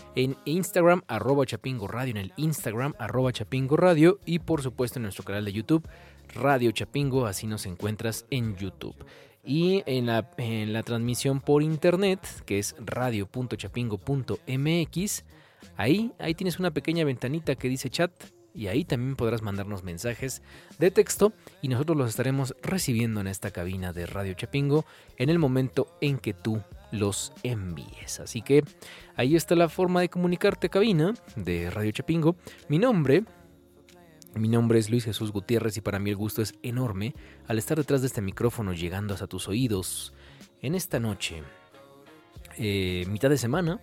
en Instagram, @Chapingo Radio, en el Instagram, @Chapingo Radio, y por supuesto en nuestro canal de YouTube, Radio Chapingo, así nos encuentras en YouTube. Y en la transmisión por internet, que es radio.chapingo.mx, ahí tienes una pequeña ventanita que dice chat, y ahí también podrás mandarnos mensajes de texto y nosotros los estaremos recibiendo en esta cabina de Radio Chapingo en el momento en que tú los envíes. Así que ahí está la forma de comunicarte, cabina de Radio Chapingo. Mi nombre es Luis Jesús Gutiérrez y para mí el gusto es enorme al estar detrás de este micrófono llegando hasta tus oídos en esta noche. Mitad de semana,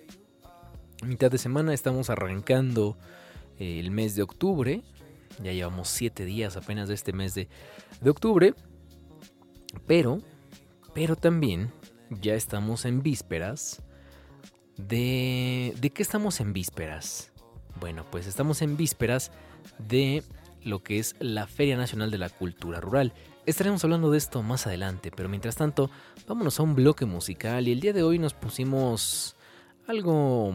estamos arrancando el mes de octubre. Ya llevamos 7 días apenas de este mes de octubre, pero también ya estamos en vísperas ¿De qué estamos en vísperas? Bueno, pues estamos en vísperas de lo que es la Feria Nacional de la Cultura Rural. Estaremos hablando de esto más adelante, pero mientras tanto, vámonos a un bloque musical y el día de hoy nos pusimos algo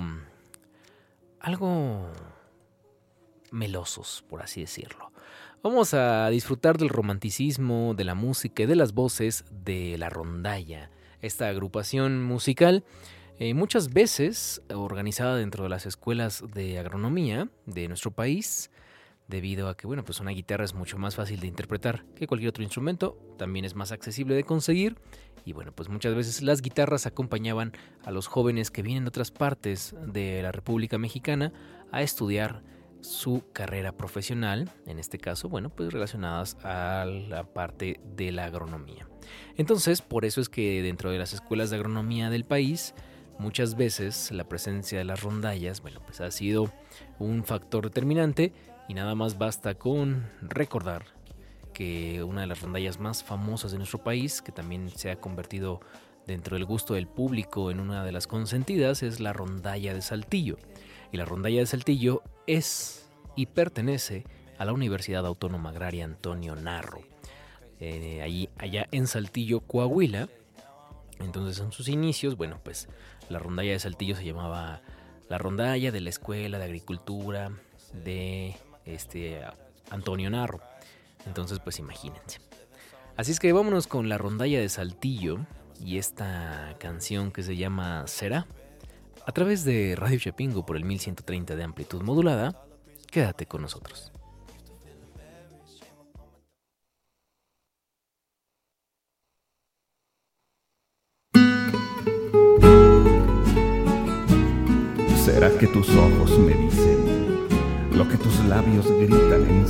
melosos, por así decirlo. Vamos a disfrutar del romanticismo, de la música y de las voces de La Rondalla, esta agrupación musical muchas veces organizada dentro de las escuelas de agronomía de nuestro país, debido a que, bueno, pues una guitarra es mucho más fácil de interpretar que cualquier otro instrumento, también es más accesible de conseguir, y bueno, pues muchas veces las guitarras acompañaban a los jóvenes que vienen de otras partes de la República Mexicana a estudiar su carrera profesional, en este caso, bueno, pues relacionadas a la parte de la agronomía. Entonces, por eso es que dentro de las escuelas de agronomía del país, muchas veces la presencia de las rondallas, bueno, pues ha sido un factor determinante y nada más basta con recordar que una de las rondallas más famosas de nuestro país, que también se ha convertido dentro del gusto del público en una de las consentidas, es la rondalla de Saltillo. Y la rondalla de Saltillo es y pertenece a la Universidad Autónoma Agraria Antonio Narro, allá en Saltillo, Coahuila. Entonces, en sus inicios, bueno, pues la rondalla de Saltillo se llamaba la rondalla de la Escuela de Agricultura de Antonio Narro. Entonces, pues imagínense. Así es que vámonos con la rondalla de Saltillo y esta canción que se llama Será. A través de Radio Chapingo por el 1130 de amplitud modulada, quédate con nosotros. ¿Será que tus ojos me dicen lo que tus labios gritan en